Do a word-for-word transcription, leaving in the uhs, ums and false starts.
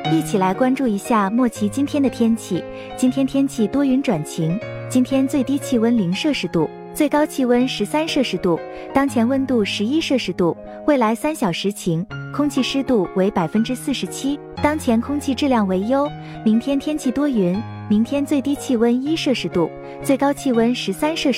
一起来关注一下莫奇今天的天气。今天天气多云转晴，今天最低气温零摄氏度，最高气温十三摄氏度，当前温度十一摄氏度。未来三小时晴，空气湿度为百分之四十七，当前空气质量为优。明天天气多云，明天最低气温一摄氏度，最高气温十三摄氏度。